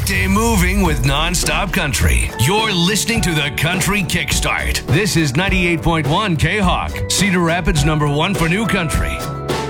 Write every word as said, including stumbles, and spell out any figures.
Weekday moving with non-stop country. You're listening to the Country Kickstart. This is ninety-eight point one K-Hawk, Cedar Rapids number one for new country.